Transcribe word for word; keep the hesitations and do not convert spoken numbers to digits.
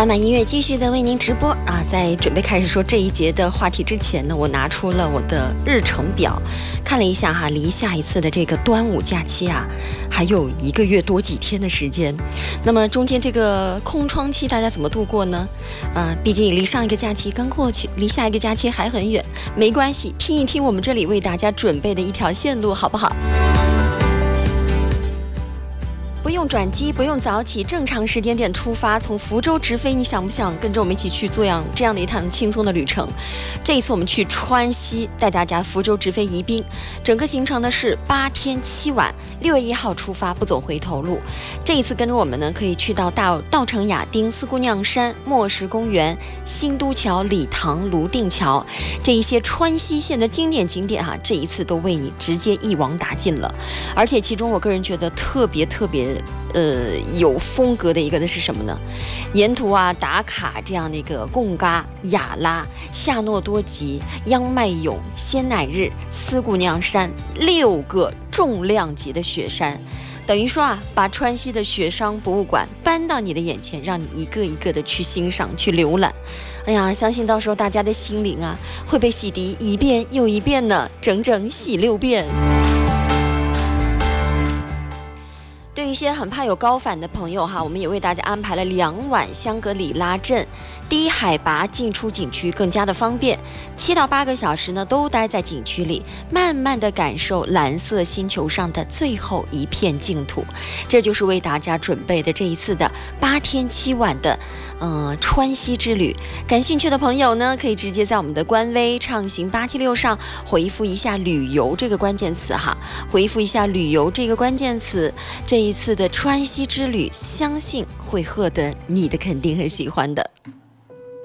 满满音乐继续的为您直播啊！在准备开始说这一节的话题之前呢，我拿出了我的日程表，看了一下哈，离下一次的这个端午假期啊，还有一个月多几天的时间。那么中间这个空窗期大家怎么度过呢？啊，毕竟离上一个假期刚过去，离下一个假期还很远，没关系，听一听我们这里为大家准备的一条线路，好不好？不用转机，不用早起，正常时间点出发，从福州直飞。你想不想跟着我们一起去做样这样的一趟轻松的旅程？这一次我们去川西，带大家福州直飞宜宾，整个行程呢是八天七晚，六月一号出发，不走回头路。这一次跟着我们呢，可以去到大稻城亚丁、四姑娘山、墨石公园、新都桥、理塘、泸定桥这一些川西线的经典景点啊，这一次都为你直接一网打尽了。而且其中我个人觉得特别特别。呃，有风格的一个的是什么呢？沿途啊打卡这样的一个贡嘎、雅拉、夏诺多吉、央麦勇、仙乃日、四姑娘山六个重量级的雪山，等于说啊，把川西的雪商博物馆搬到你的眼前，让你一个一个的去欣赏、去浏览。哎呀，相信到时候大家的心灵啊会被洗涤一遍又一遍呢，整整洗六遍。对于一些很怕有高反的朋友哈，我们也为大家安排了两晚香格里拉镇，低海拔进出景区更加的方便，七到八个小时呢都待在景区里，慢慢的感受蓝色星球上的最后一片净土。这就是为大家准备的这一次的八天七晚的呃川西之旅。感兴趣的朋友呢，可以直接在我们的官微畅行八七六上回复一下旅游这个关键词哈，回复一下旅游这个关键词，这一次的川西之旅相信会获得你的肯定和喜欢的。